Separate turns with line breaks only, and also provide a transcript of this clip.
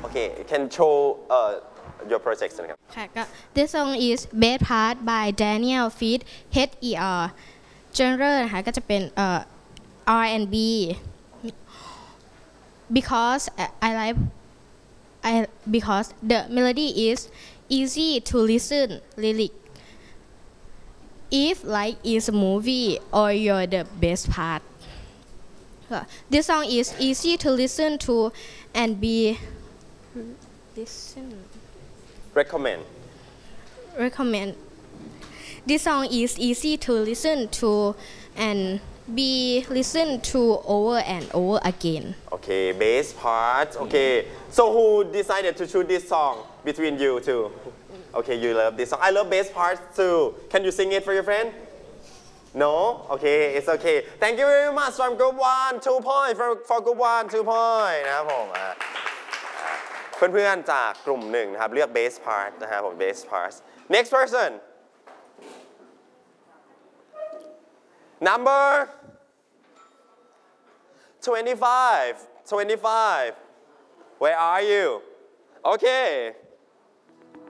Okay can show your project นะครับ
ค่ะก็ This song is Bass Part by Daniel feat HER genre นะคะก็จะเป็นR&B because because the melody is easy to listen lyric if like is a movie or you're the best part this song is easy to listen to and be recommend this song is easy to listen to and be listened to over and over again
Okay bass part okay so who decided to choose this song between you two okay you love this song I love bass part too can you sing it for your friend No okay it's okay thank you very much from group 1 2 point for group 1 2 point นะครับผมเพื่อนๆจากกลุ่ม1นะครับเลือก bass part นะครับผม bass part next person number 25 where are you okay